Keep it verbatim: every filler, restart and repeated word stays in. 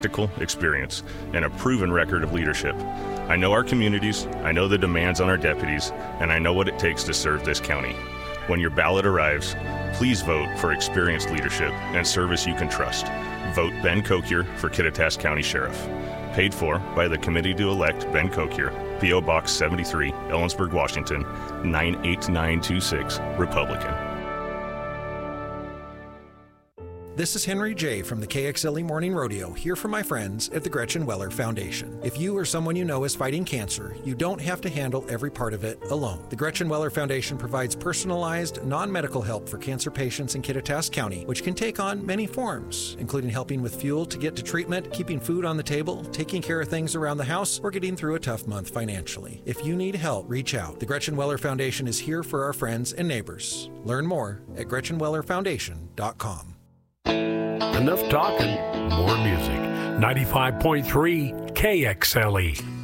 practical experience and a proven record of leadership. I know our communities, I know the demands on our deputies, and I know what it takes to serve this county. When your ballot arrives, please vote for experienced leadership and service you can trust. Vote Ben Kokier for Kittitas County Sheriff. Paid for by the Committee to Elect Ben Kokier, P O Box seventy-three, Ellensburg, Washington, nine eight nine two six, Republican. This is Henry J. from the K X L E Morning Rodeo, here for my friends at the Gretchen Weller Foundation. If you or someone you know is fighting cancer, you don't have to handle every part of it alone. The Gretchen Weller Foundation provides personalized, non-medical help for cancer patients in Kittitas County, which can take on many forms, including helping with fuel to get to treatment, keeping food on the table, taking care of things around the house, or getting through a tough month financially. If you need help, reach out. The Gretchen Weller Foundation is here for our friends and neighbors. Learn more at gretchen weller foundation dot com. Enough talking, more music. ninety-five point three K X L E.